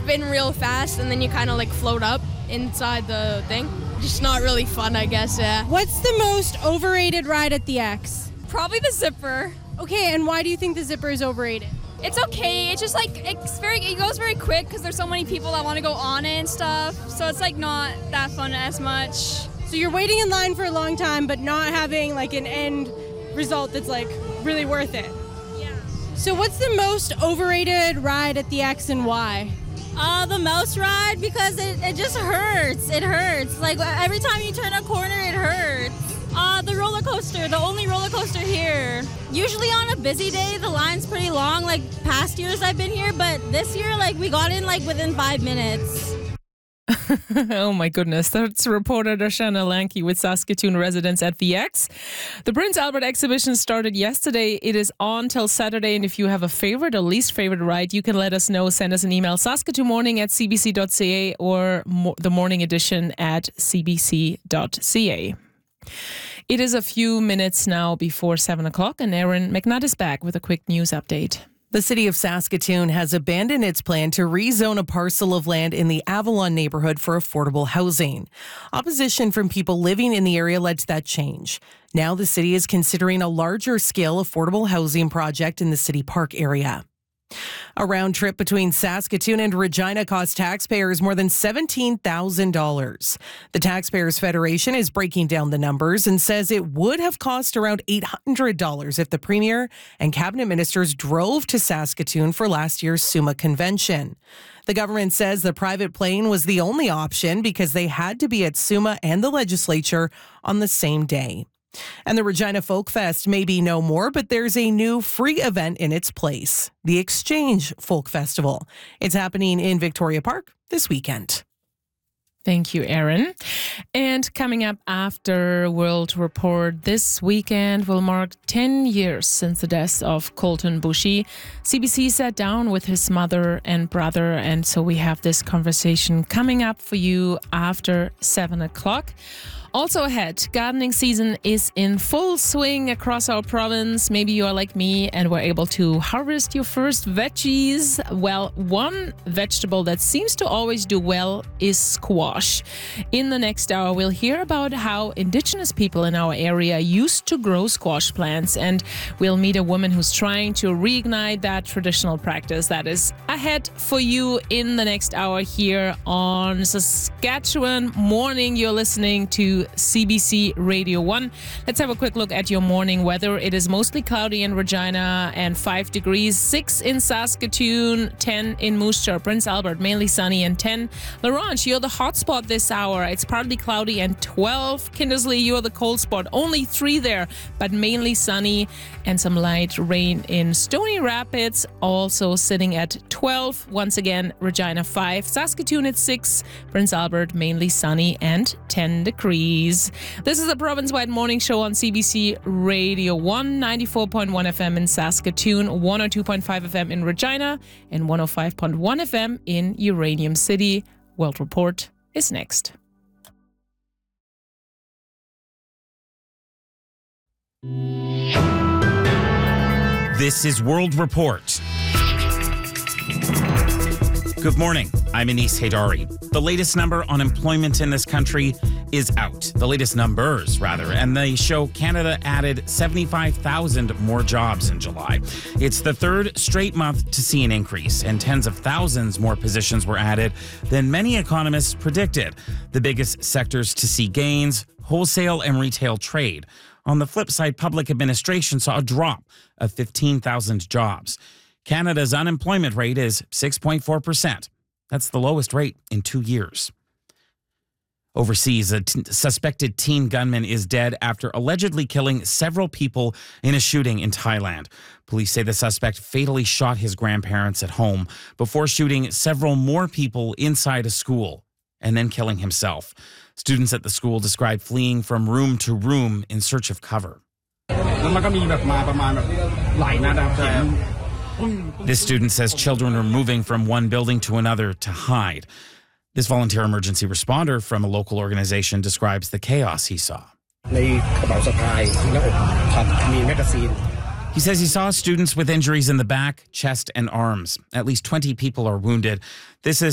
spin real fast and then you kind of like float up inside the thing. Just not really fun, I guess, yeah. What's the most overrated ride at the X? Probably the zipper. Okay, and why do you think the zipper is overrated? It's okay. It's just like it goes very quick because there's so many people that want to go on it and stuff. So it's like not that fun as much. So you're waiting in line for a long time, but not having like an end result that's like really worth it. Yeah. So what's the most overrated ride at the X and why? The mouse ride, because it just hurts. It hurts. Like every time you turn a corner, it hurts. The roller coaster, the only roller coaster here. Usually on a busy day, the line's pretty long, like past years I've been here, but this year, like we got in like within 5 minutes. Oh my goodness. That's reporter Darshana Lanky with Saskatoon residents at the X. The Prince Albert exhibition started yesterday. It is on till Saturday. And if you have a favorite or least favorite ride, you can let us know. Send us an email, saskatoonmorning@cbc.ca or the morning edition at cbc.ca. It is a few minutes now before 7 o'clock, and Aaron McNutt is back with a quick news update. The city of Saskatoon has abandoned its plan to rezone a parcel of land in the Avalon neighborhood for affordable housing. Opposition from people living in the area led to that change. Now the city is considering a larger scale affordable housing project in the City Park area. A round trip between Saskatoon and Regina cost taxpayers more than $17,000. The Taxpayers Federation is breaking down the numbers and says it would have cost around $800 if the Premier and Cabinet Ministers drove to Saskatoon for last year's SUMA convention. The government says the private plane was the only option because they had to be at SUMA and the legislature on the same day. And the Regina Folk Fest may be no more, but there's a new free event in its place, the Exchange Folk Festival. It's happening in Victoria Park this weekend. Thank you, Aaron. And coming up after World Report this weekend will mark 10 years since the death of Colton Bushy. CBC sat down with his mother and brother, and so we have this conversation coming up for you after 7 o'clock. Also ahead, gardening season is in full swing across our province. Maybe you are like me and were able to harvest your first veggies. Well, one vegetable that seems to always do well is squash. In the next hour, we'll hear about how Indigenous people in our area used to grow squash plants, and we'll meet a woman who's trying to reignite that traditional practice. That is ahead for you in the next hour here on Saskatchewan Morning. You're listening to CBC Radio 1. Let's have a quick look at your morning weather. It is mostly cloudy in Regina and 5 degrees, 6 in Saskatoon, 10 in Moose Jaw, Prince Albert, mainly sunny, and 10. La Ronge, you're the hot spot this hour. It's partly cloudy, and 12. Kindersley, you're the cold spot. Only 3 there, but mainly sunny, and some light rain in Stony Rapids, also sitting at 12. Once again, Regina 5, Saskatoon at 6, Prince Albert mainly sunny, and 10 degrees. This is a province-wide morning show on CBC Radio 1, 94.1 FM in Saskatoon, 102.5 FM in Regina, and 105.1 FM in Uranium City. World Report is next. This is World Report. Good morning. I'm Anis Haydari. The latest number on employment in this country is out. The latest numbers, rather, and they show Canada added 75,000 more jobs in July. It's the third straight month to see an increase, and tens of thousands more positions were added than many economists predicted. The biggest sectors to see gains, wholesale and retail trade. On the flip side, public administration saw a drop of 15,000 jobs. Canada's unemployment rate is 6.4%. That's the lowest rate in 2 years. Overseas, a suspected teen gunman is dead after allegedly killing several people in a shooting in Thailand. Police say the suspect fatally shot his grandparents at home before shooting several more people inside a school and then killing himself. Students at the school described fleeing from room to room in search of cover. This student says children are moving from one building to another to hide. This volunteer emergency responder from a local organization describes the chaos he saw. He says he saw students with injuries in the back, chest, and arms. At least 20 people are wounded. This is